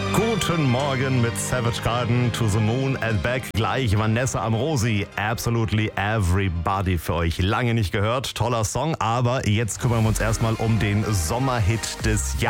Guten Morgen mit Savage Garden, To the Moon and Back. Gleich Vanessa Amrosi, Absolutely Everybody für euch. Lange nicht gehört, toller Song, aber jetzt kümmern wir uns erstmal um den Sommerhit des Jahres.